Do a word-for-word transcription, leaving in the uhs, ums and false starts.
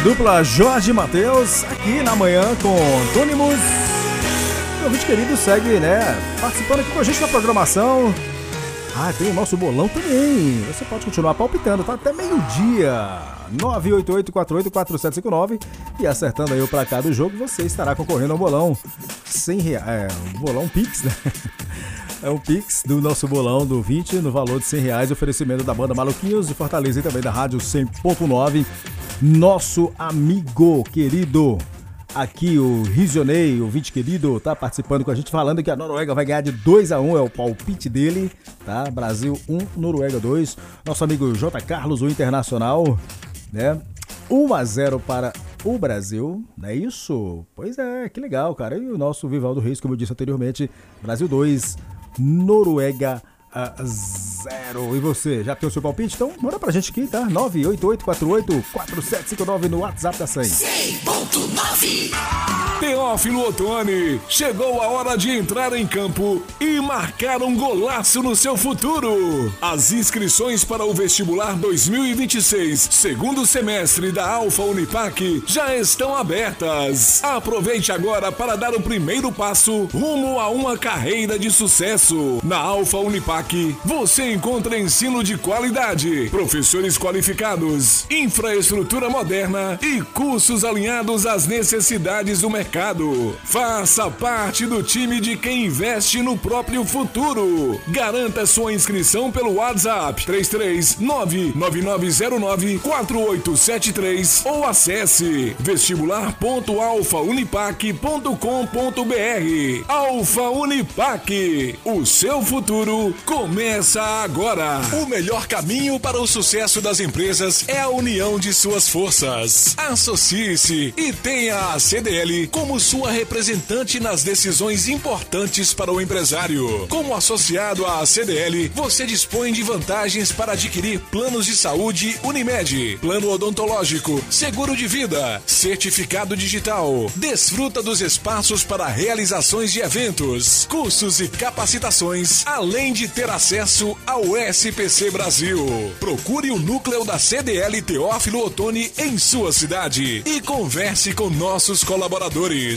Dupla Jorge e Matheus, aqui na manhã com Tônimos. O ouvinte querido segue, né, participando aqui com a gente na programação. Ah, tem o nosso bolão também. Você pode continuar palpitando, tá? Até meio-dia. nove oito oito quatro oito quatro sete cinco nove. E acertando aí o placar do jogo, você estará concorrendo ao bolão. cem reais. É, um bolão Pix, né? É um Pix do nosso bolão do vinte no valor de cem reais. Oferecimento da banda Maluquinhos de Fortaleza e também da Rádio cem ponto nove. Nosso amigo querido, aqui o Rizionei, o ouvinte querido, tá participando com a gente, falando que a Noruega vai ganhar de dois a um, é o palpite dele, tá? Brasil um, Noruega dois. Nosso amigo J. Carlos, o Internacional, né? um a zero para o Brasil, não é isso? Pois é, que legal, cara. E o nosso Vivaldo Reis, como eu disse anteriormente, Brasil dois, Noruega a zero. E você, já tem o seu palpite? Então manda pra gente aqui, tá? nove oito oito quatro oito quatro sete cinco nove no WhatsApp da cem. cem ponto nove. Teófilo Otoni, chegou a hora de entrar em campo e marcar um golaço no seu futuro. As inscrições para o vestibular dois mil e vinte e seis, segundo semestre da Alfa Unipac, já estão abertas. Aproveite agora para dar o primeiro passo rumo a uma carreira de sucesso. Na Alfa Unipac, você encontra ensino de qualidade, professores qualificados, infraestrutura moderna e cursos alinhados às necessidades do mercado. Faça parte do time de quem investe no próprio futuro. Garanta sua inscrição pelo WhatsApp três três nove nove nove zero nove quatro oito sete três ou acesse vestibular ponto alfa unipac ponto com ponto br. Alfa Unipac, o seu futuro começa agora. O melhor caminho para o sucesso das empresas é a união de suas forças. Associe-se e tenha a C D L como sua representante nas decisões importantes para o empresário. Como associado à C D L, você dispõe de vantagens para adquirir planos de saúde Unimed, plano odontológico, seguro de vida, certificado digital. Desfruta dos espaços para realizações de eventos, cursos e capacitações, além de ter acesso ao S P C Brasil. Procure o núcleo da C D L Teófilo Otoni em sua cidade e converse com nossos colaboradores.